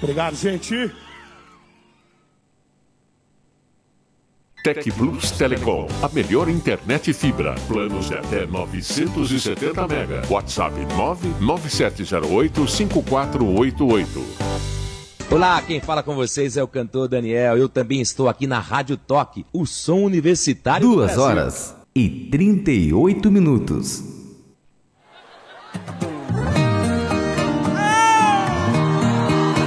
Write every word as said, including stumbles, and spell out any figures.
Obrigado, gente. Tec Plus Telecom, a melhor internet fibra. Planos de até novecentos e setenta mega. WhatsApp nove nove sete zero oito cinco quatro oito oito. Olá, quem fala com vocês é o cantor Daniel. Eu também estou aqui na Rádio Toque, o som universitário do Brasil. Duas horas e trinta e oito minutos.